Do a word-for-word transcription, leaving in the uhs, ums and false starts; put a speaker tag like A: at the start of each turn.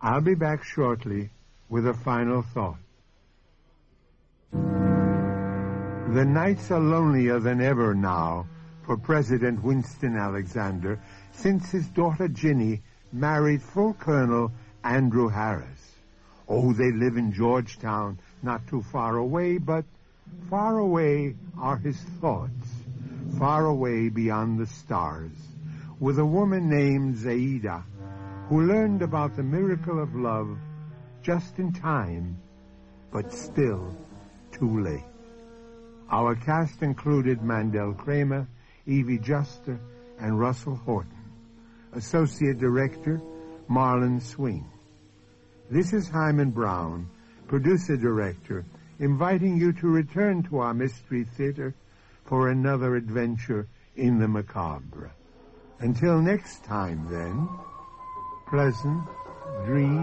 A: I'll be back shortly with a final thought. The nights are lonelier than ever now for President Winston Alexander since his daughter Ginny married full Colonel Andrew Harris. Oh, they live in Georgetown, not too far away, but far away are his thoughts, far away beyond the stars, with a woman named Zaida, who learned about the miracle of love just in time, but still too late. Our cast included Mandel Kramer, Evie Juster, and Russell Horton. Associate Director, Marlon Swing. This is Hyman Brown, Producer-Director, inviting you to return to our Mystery Theater for another adventure in the macabre. Until next time, then, pleasant dreams.